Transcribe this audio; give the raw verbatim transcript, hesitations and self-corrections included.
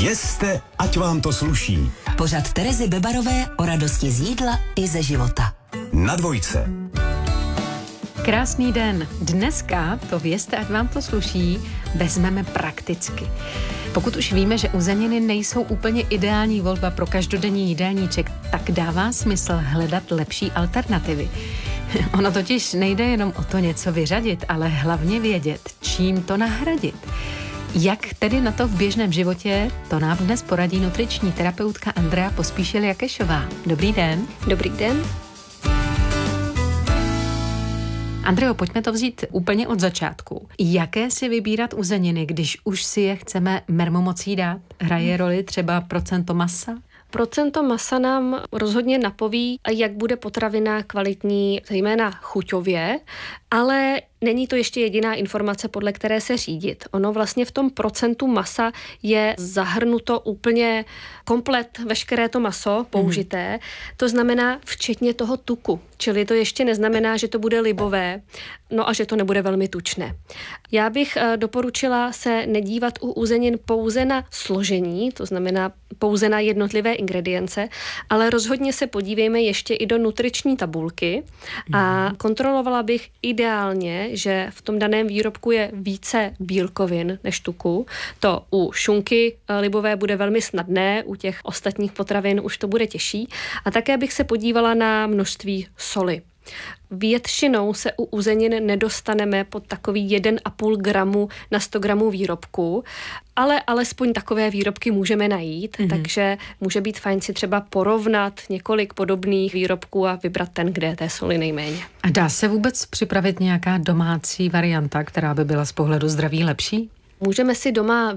Jeste, ať vám to sluší. Pořad Terezy Bebarové o radosti z jídla i ze života. Na dvojce. Krásný den. Dneska to vězte, ať vám to sluší, vezmeme prakticky. Pokud už víme, že uzeniny nejsou úplně ideální volba pro každodenní jídelníček, tak dává smysl hledat lepší alternativy. Ono totiž nejde jenom o to něco vyřadit, ale hlavně vědět, čím to nahradit. Jak tedy na to v běžném životě, to nám dnes poradí nutriční terapeutka Andrea Pospíšil-Jakešová. Dobrý den. Dobrý den. Andreo, pojďme to vzít úplně od začátku. Jaké si vybírat uzeniny, když už si je chceme mermomocí dát? Hraje roli třeba procento masa? Procento masa nám rozhodně napoví, jak bude potravina kvalitní, zejména chuťově, ale není to ještě jediná informace, podle které se řídit. Ono vlastně v tom procentu masa je zahrnuto úplně komplet veškeré to maso použité, mm. to znamená včetně toho tuku, čili to ještě neznamená, že to bude libové, no a že to nebude velmi tučné. Já bych doporučila se nedívat u uzenin pouze na složení, to znamená pouze na jednotlivé ingredience, ale rozhodně se podívejme ještě i do nutriční tabulky a kontrolovala bych ideálně, že v tom daném výrobku je více bílkovin než tuku. To u šunky libové bude velmi snadné, u těch ostatních potravin už to bude těžší. A také bych se podívala na množství soli. Většinou se u uzenin nedostaneme pod takový jeden a půl gramu na sto gramů výrobku, ale alespoň takové výrobky můžeme najít, mm-hmm. takže může být fajn si třeba porovnat několik podobných výrobků a vybrat ten, kde je té soli nejméně. A dá se vůbec připravit nějaká domácí varianta, která by byla z pohledu zdraví lepší? Můžeme si doma